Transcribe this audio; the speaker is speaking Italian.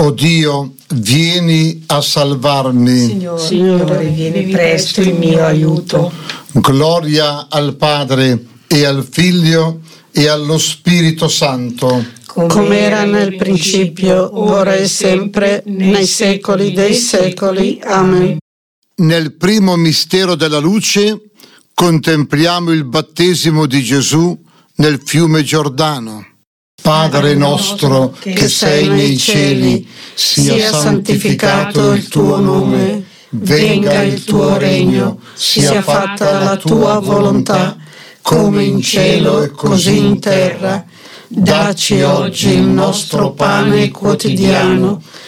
O Dio, vieni a salvarmi. Signore, vieni presto in mio aiuto. Gloria al Padre e al Figlio e allo Spirito Santo. Come era nel principio, ora e sempre, nei secoli dei secoli. Amen. Nel primo mistero della luce contempliamo il battesimo di Gesù nel fiume Giordano. Padre nostro che sei nei cieli, sia santificato il tuo nome, venga il tuo regno, sia fatta la tua volontà, come in cielo e così in terra. Dacci oggi il nostro pane quotidiano